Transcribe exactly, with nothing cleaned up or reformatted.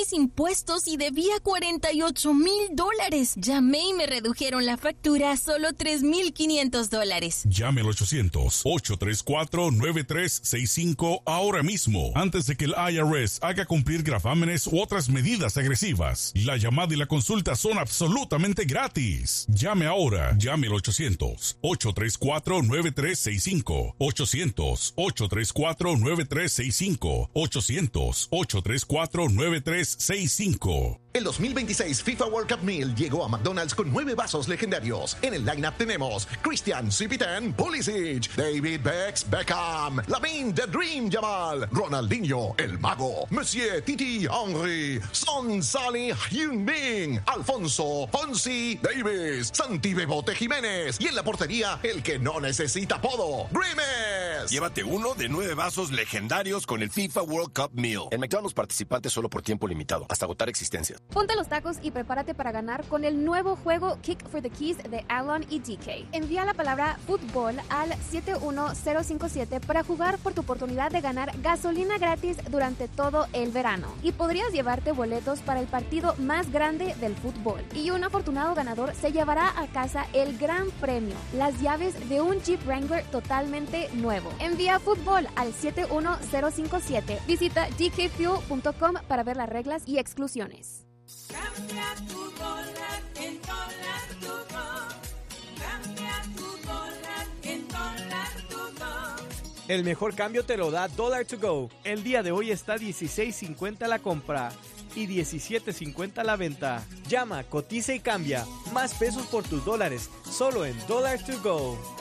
mis impuestos y debía cuarenta y ocho mil dólares. Llamé y me redujeron la factura a solo tres mil quinientos dólares. Llame al ochocientos, ocho tres cuatro, nueve tres seis cinco ahora mismo, antes de que el I R S haga cumplir gravámenes u otras medidas agresivas. La llamada y la consulta son absolutamente gratis. Llame ahora. Llame al ochocientos, ocho tres cuatro, nueve tres seis cinco. ochocientos, ocho tres cuatro, nueve tres seis cinco. ochocientos, ocho tres cuatro, nueve tres seis cinco. El dos mil veintiséis FIFA World Cup Meal llegó a McDonald's con nueve vasos legendarios. En el lineup tenemos Christian Cipitan Pulisic, David Bex Beckham, Lamine The Dream Jamal, Ronaldinho El Mago, Monsieur Titi Henry, Son Salih Heung-min, Alfonso Fonsi Davis, Santi Bebote Jiménez y en la portería el que no necesita apodo, Grimes. Llévate uno de nueve vasos legendarios con el FIFA World Cup Meal. En McDonald's participantes solo por tiempo limitado, hasta agotar existencias. Ponte los tacos y prepárate para ganar con el nuevo juego Kick for the Keys de Alon y D K. Envía la palabra fútbol al siete uno cero cinco siete para jugar por tu oportunidad de ganar gasolina gratis durante todo el verano. Y podrías llevarte boletos para el partido más grande del fútbol. Y un afortunado ganador se llevará a casa el gran premio, las llaves de un Jeep Wrangler totalmente nuevo. Envía fútbol al siete uno cero cinco siete. Visita d k fuel punto com para ver las reglas y exclusiones. Cambia tu dólar en Dólar To Go. Cambia tu dólar en Dólar To Go. El mejor cambio te lo da Dollar To Go. El día de hoy está dieciséis cincuenta la compra y diecisiete cincuenta la venta. Llama, cotiza y cambia. Más pesos por tus dólares, solo en Dollar To Go.